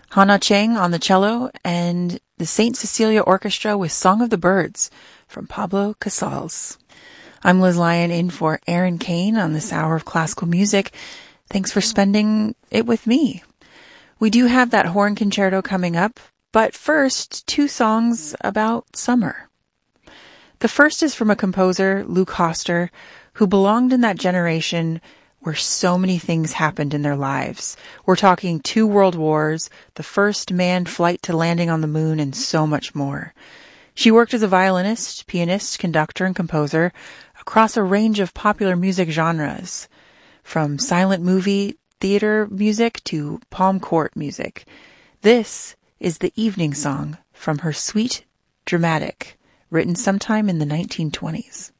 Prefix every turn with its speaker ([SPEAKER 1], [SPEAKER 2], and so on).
[SPEAKER 1] Hana Cheng on the cello, and the St. Cecilia Orchestra with Song of the Birds from Pablo Casals. I'm Liz Lyon in for Aaron Kane on this hour of classical music. Thanks for spending it with me. We do have that horn concerto coming up, but first, 2 songs about summer. The first is from a composer, Luke Hoster, who belonged in that generation where so many things happened in their lives. We're talking 2 world wars, the first manned flight to landing on the moon, and so much more. She worked as a violinist, pianist, conductor, and composer across a range of popular music genres, from silent movie theater music to palm court music. This is the evening song from her suite Dramatic, written sometime in the 1920s.